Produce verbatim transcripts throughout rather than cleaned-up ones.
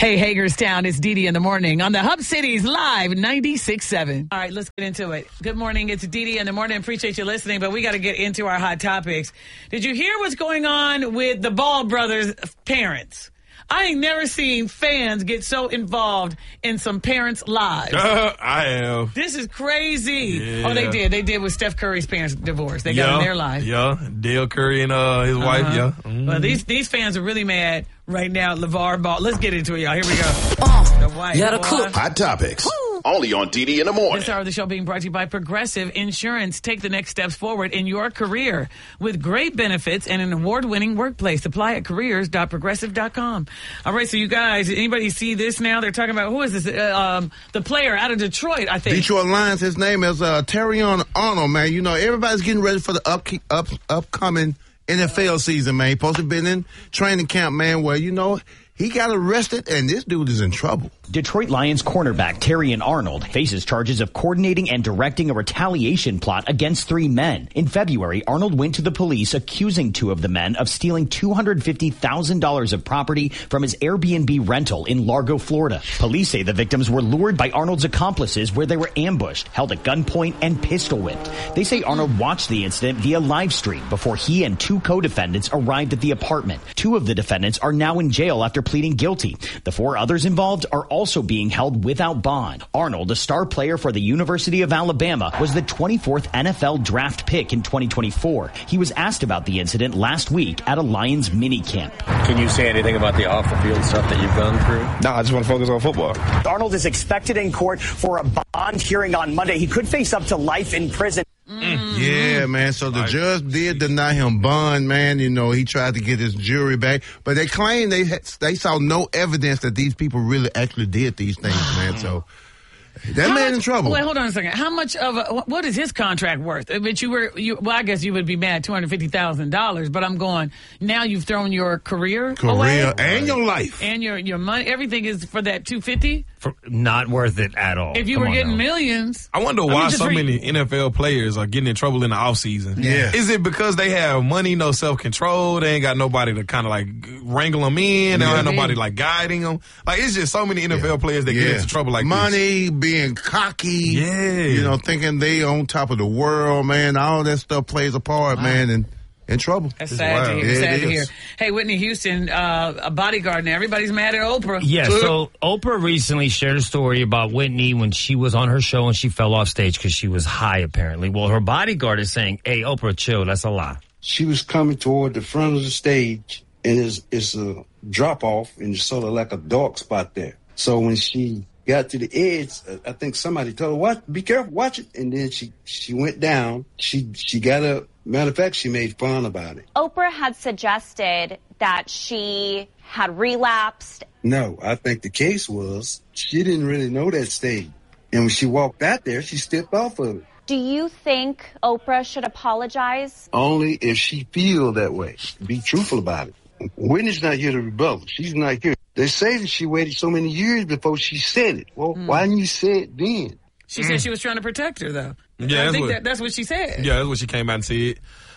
Hey, Hagerstown, it's Dee Dee in the morning on the Hub Cities Live ninety-six point seven. All right, let's get into it. Good morning. It's Dee Dee in the morning. Appreciate you listening, but we got to get into our hot topics. Did you hear what's going on with the Ball brothers' parents? I ain't never seen fans get so involved in some parents' lives. Uh, I have. This is crazy. Yeah. Oh, they did. They did with Steph Curry's parents' divorce. They got yeah, in their life. Yeah, Dale Curry and uh, his uh-huh. wife, yeah. Mm-hmm. Well, these these fans are really mad right now. LeVar Ball. Let's get into it, y'all. Here we go. Uh, the white you gotta boy. cook. Hot topics. Woo. Only on Dee Dee in the morning. This hour of the show being brought to you by Progressive Insurance. Take the next steps forward in your career with great benefits and an award-winning workplace. Apply at careers dot progressive dot com. All right, so you guys, anybody see this now? They're talking about, who is this? Uh, um, the player out of Detroit, I think. Detroit Lions, his name is uh, Terrion Arnold, man. You know, everybody's getting ready for the up, up upcoming N F L season, man. He supposed to have been in training camp, man, where, you know, he got arrested, and this dude is in trouble. Detroit Lions cornerback Terrion Arnold faces charges of coordinating and directing a retaliation plot against three men. In February, Arnold went to the police accusing two of the men of stealing two hundred fifty thousand dollars of property from his Airbnb rental in Largo, Florida. Police say the victims were lured by Arnold's accomplices, where they were ambushed, held at gunpoint, and pistol whipped. They say Arnold watched the incident via live stream before he and two co-defendants arrived at the apartment. Two of the defendants are now in jail after pleading guilty. The four others involved are also being held without bond. Arnold, a star player for the University of Alabama, was the twenty-fourth N F L draft pick in twenty twenty-four. He was asked about the incident last week at a Lions minicamp. Can you say anything about the off-the-field stuff that you've gone through? No, I just want to focus on football. Arnold is expected in court for a bond hearing on Monday. He could face up to life in prison. Mm-hmm. Yeah, man. So the judge did deny him bond, man. You know, he tried to get his jury back, but they claim they had, they saw no evidence that these people really actually did these things, man. So that How man much, in trouble. Wait, hold on a second. How much of a, what is his contract worth? But you were, you, well, I guess you would be mad two hundred fifty thousand dollars, but I'm going, now you've thrown your career Career away, and your life. and your, your money, everything is for that two hundred fifty thousand dollars? For, not worth it at all. If you Come were on getting now. millions. I wonder I why mean, just so re- many N F L players are getting in trouble in the offseason. Yeah. Is it because they have money, no self-control? They ain't got nobody to kind of like wrangle them in. They don't have nobody like guiding them. Like, it's just so many N F L players that Yeah. get into trouble like money, being cocky, Yeah. you know, thinking they on top of the world, man. All that stuff plays a part, Wow. man, and in trouble. That's It's sad wild. to hear. Yeah, sad it to hear. is. Hey, Whitney Houston, uh, a bodyguard now. Everybody's mad at Oprah. Yeah, so Oprah recently shared a story about Whitney when she was on her show and she fell off stage because she was high, apparently. Well, her bodyguard is saying, hey, Oprah, chill. That's a lie. She was coming toward the front of the stage, and it's, it's a drop-off, and it's sort of like a dark spot there. So when she got to the edge, I think somebody told her, "Watch, be careful, watch it." And then she, she went down. She, she got up. Matter of fact, she made fun about it. Oprah had suggested that she had relapsed. No, I think the case was she didn't really know that stage. And when she walked out there, she stepped off of it. Do you think Oprah should apologize? Only if she feel that way. Be truthful about it. Whitney's not here to rebuttal. She's not here. They say that she waited so many years before she said it. Well, mm. why didn't you say it then? She mm. said she was trying to protect her, though. Yeah, I that's think what, that, that's what she said. Yeah, that's what she came out and said.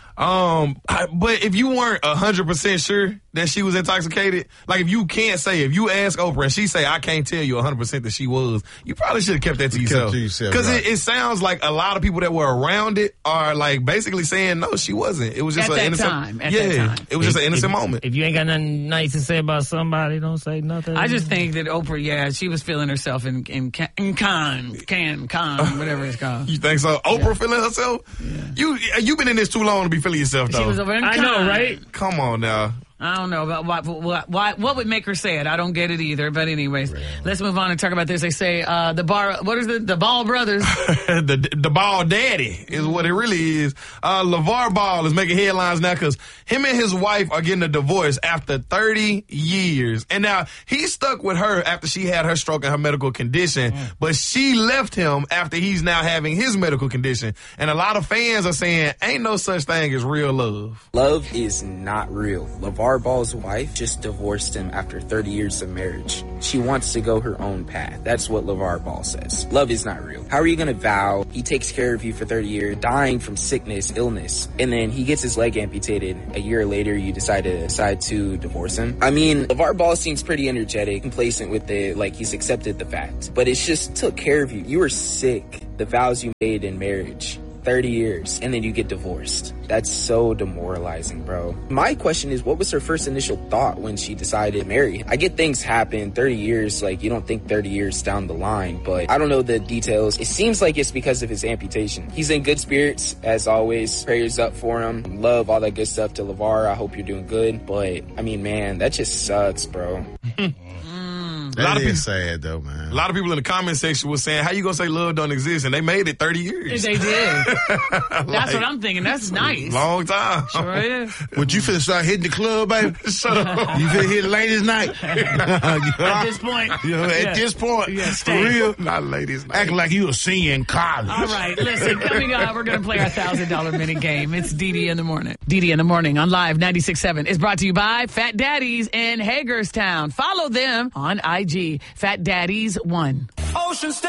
Um, I, but if you weren't a hundred percent sure that she was intoxicated, like if you can't say, if you ask Oprah and she say, I can't tell you a hundred percent that she was, you probably should have kept that to You yourself. kept to yourself, Cause right. it, it sounds like a lot of people that were around it are like basically saying, no, she wasn't. It was just At an that innocent, time, at yeah, that time. it was just If- an innocent if, moment. If you ain't got nothing nice to say about somebody, don't say nothing. I just think that Oprah, yeah, she was feeling herself in in, ca- in con, can, con, whatever it's called. You think so? Oprah yeah. feeling herself? Yeah. You, you been in this too long to be feeling yourself though. She was over in I con. know, right? Come on now. I don't know about what, what, what, what would make her say it. I don't get it either. But anyways, really? Let's move on and talk about this. They say uh, the bar, what is it? The Ball brothers. the the Ball daddy is what it really is. Uh, LeVar Ball is making headlines now because him and his wife are getting a divorce after thirty years. And now he's stuck with her after she had her stroke and her medical condition. Mm. But she left him after he's now having his medical condition. And a lot of fans are saying, ain't no such thing as real love. Love is not real. LeVar LeVar Ball's wife just divorced him after thirty years of marriage. She wants to go her own path. That's what LeVar Ball says. Love is not real. How are you going to vow he takes care of you for thirty years, dying from sickness, illness, and then he gets his leg amputated? A year later, you decide to decide to divorce him? I mean, LeVar Ball seems pretty energetic, complacent with it, like he's accepted the fact. But it's just took care of you. You were sick. The vows you made in marriage. thirty years, and then you get divorced. That's so demoralizing, bro. My question is, what was her first initial thought when she decided to marry? I get things happen, thirty years, like you don't think thirty years down the line, but I don't know the details. It seems like it's because of his amputation. He's in good spirits, as always. Prayers up for him. Love, all that good stuff to LeVar. I hope you're doing good, but I mean, man, that just sucks, bro. That a lot of is people, sad though, man. A lot of people in the comment section was saying, how you gonna say love don't exist? And they made it thirty years. They did. That's Like, what I'm thinking. That's nice. Long time. Sure is. Would you finna start hitting the club, baby? Shut up. You finna hit ladies' night? At this point. You know, Yeah. at this point, Yeah, for stay. real, Not ladies' night. acting like you a senior in college. All right, listen, coming up, we're going to play our one thousand dollars minute game. It's D D in the Morning. D D in the Morning on Live ninety-six point seven is brought to you by Fat Daddies in Hagerstown. Follow them on I G, Fat Daddies one. Ocean State.